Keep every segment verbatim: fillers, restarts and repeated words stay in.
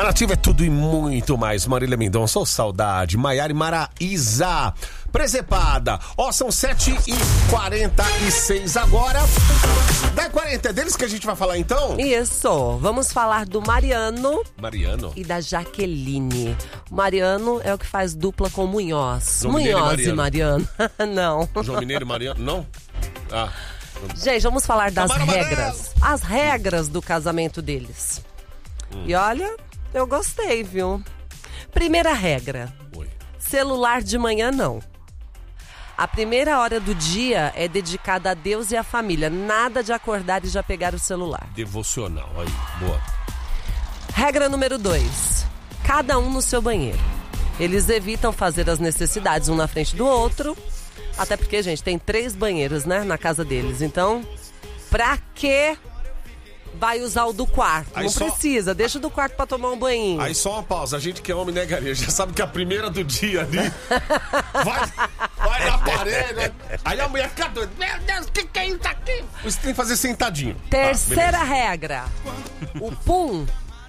A Nativa é tudo e muito mais. Marília Mendonça, oh, saudade. Maiara e Maraísa, presepada. Ó, oh, são sete e quarenta e seis agora. dez e quarenta é deles que a gente vai falar então? Isso, vamos falar do Mariano. Mariano. E da Jaqueline. O Mariano é o que faz dupla com Munhoz. João Mineiro e Munhoz e Mariano. Não. João Mineiro e Mariano, não? Ah. Gente, vamos falar das Camara regras. Amarelo. As regras do casamento deles. Hum. E olha, eu gostei, viu? Primeira regra. Oi. Celular de manhã, não. A primeira hora do dia é dedicada a Deus e à família. Nada de acordar e já pegar o celular. Devocional, aí, boa. Regra número dois. Cada um no seu banheiro. Eles evitam fazer as necessidades um na frente do outro. Até porque, gente, tem três banheiros, né, na casa deles. Então, pra que vai usar o do quarto? Aí Não só... precisa, deixa o do quarto pra tomar um banhinho. Aí só uma pausa, a gente que é homem, né, Galinha? Já sabe que a primeira do dia ali vai, vai na parede, né? Aí a mulher fica doida. Meu Deus, o que, que é isso aqui? Você tem que fazer sentadinho. Terceira ah, regra. O pum.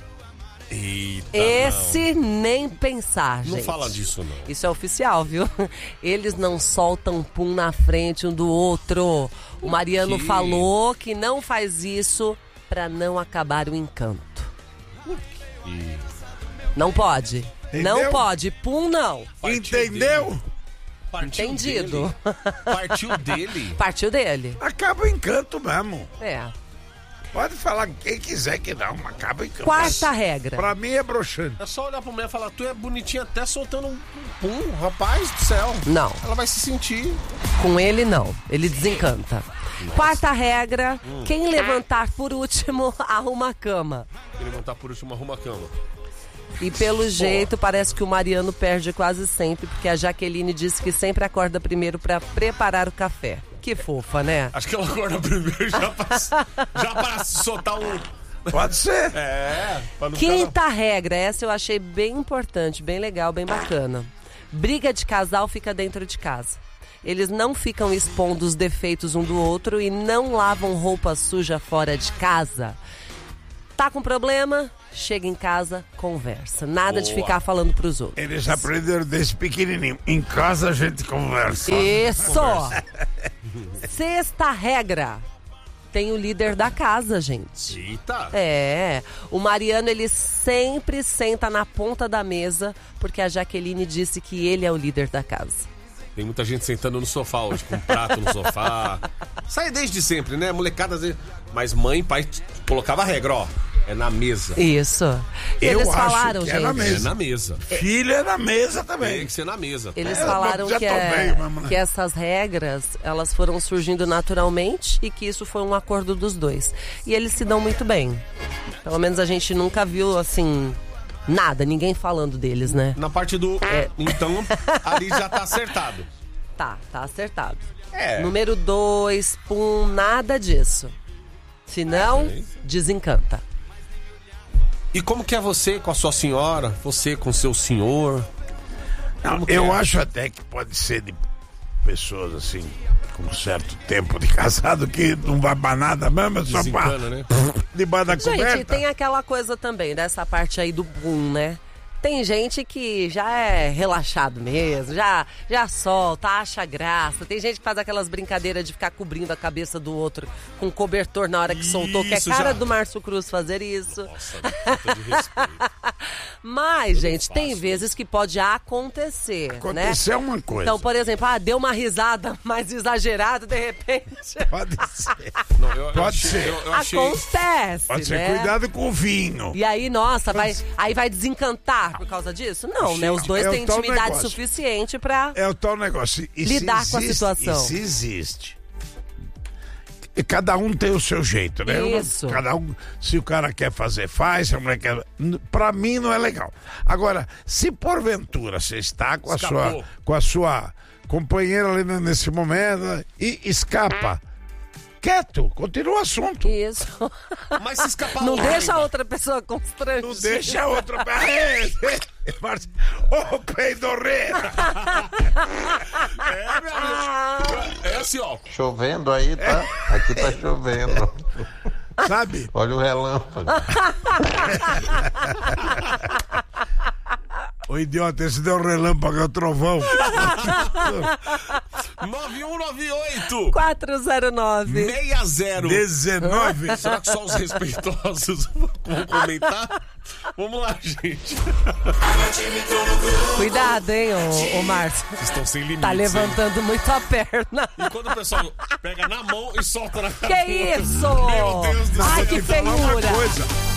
Eita, Esse não. nem pensar, gente. Não fala disso, não. Isso é oficial, viu? Eles não soltam pum na frente um do outro. O Mariano que? falou que não faz isso pra não acabar o encanto. E... Não pode. Entendeu? Não pode. Pum, não. Partiu Entendeu? Dele. Partiu Entendido. Dele. Partiu dele. Partiu dele. Acaba o encanto mesmo. É. Pode falar quem quiser que não, acaba o encanto. Quarta regra. Pra mim é broxante. É só olhar pra mulher e falar, tu é bonitinha até soltando um pum, rapaz do céu. Não. Ela vai se sentir... Com ele, não. Ele desencanta. Quarta regra. Hum. Quem levantar por último, arruma a cama. Quem levantar por último, arruma a cama. E pelo jeito, parece que o Mariano perde quase sempre, porque a Jaqueline disse que sempre acorda primeiro pra preparar o café. Que fofa, né? Acho que ela acorda primeiro já pra, já pra soltar um... Pode ser. É. Pra não Quinta regra, essa eu achei bem importante, bem legal, bem bacana. Briga de casal fica dentro de casa. Eles não ficam expondo os defeitos um do outro e não lavam roupa suja fora de casa. Tá com problema? Chega em casa, conversa. Nada Boa. de ficar falando pros outros. Eles aprenderam desde pequenininho. Em casa a gente conversa. Isso! Sexta regra. Tem o líder da casa, gente. Eita! É. O Mariano, ele sempre senta na ponta da mesa porque a Jaqueline disse que ele é o líder da casa. Tem muita gente sentando no sofá hoje, com um prato no sofá. Sai desde sempre, né? Molecada... Mas mãe e pai colocava a regra, ó. É na mesa. Isso. Eu Eles acho falaram, que gente. é na mesa. É na mesa. Filho é na mesa também. Tem que ser na mesa. Eles É, falaram já que, tô é, bem, mamãe. que essas regras, elas foram surgindo naturalmente e que isso foi um acordo dos dois. E eles se dão muito bem. Pelo menos a gente nunca viu, assim, nada, ninguém falando deles, né? Na parte do... É. Então, ali já tá acertado. Tá, tá acertado. É. Número dois, pum, nada disso. Senão, é. desencanta. E como que é você com a sua senhora? Você com seu senhor? Não, eu é? acho até que pode ser de pessoas assim, com certo tempo de casado, que não vai pra nada mesmo, só pra... né? Debaixo da coberta. Gente, tem aquela coisa também, dessa parte aí do boom, né? Tem gente que já é relaxado mesmo, já, já solta, acha graça. Tem gente que faz aquelas brincadeiras de ficar cobrindo a cabeça do outro com cobertor na hora que soltou, que é cara já... do Márcio Cruz fazer isso. Nossa, falta de respeito. Mas, gente, tem vezes que pode acontecer, Acontecer né? é uma coisa. Então, por exemplo, ah, deu uma risada mais exagerada, de repente... Pode ser. Não, eu, pode eu achei, ser. Eu, eu achei... Acontece, Pode ser, né? cuidado com o vinho. E aí, nossa, vai, aí vai desencantar por causa disso? Não, né? Os dois é têm intimidade negócio. suficiente pra É o tal negócio. E lidar se com a existe, situação. E se existe. E cada um tem o seu jeito, né? Isso. Cada um, se o cara quer fazer, faz. Se a mulher quer... Pra mim não é legal. Agora, se porventura você está com a sua, com a sua companheira ali nesse momento e escapa, quieto, continua o assunto. Isso. Mas se escapar Não lá, deixa a ainda. outra pessoa constrangida. Não deixa a outra... Ô, peidorreira! É, meu amigo. É assim, ó. Chovendo aí, tá? Aqui tá chovendo. sabe? Olha o relâmpago. Ô idiota, esse deu relâmpago, é o trovão. nove um nove oito quatro zero nove seis zero dezenove. Será que só os respeitosos vão comentar? Vamos lá, gente. Cuidado, hein, ô, ô Márcio. Vocês estão sem limites. Tá levantando hein? muito a perna. E quando o pessoal pega na mão e solta na Que cabeça. isso? Meu Deus do céu. Ai, que Vou te falar uma feiura. coisa.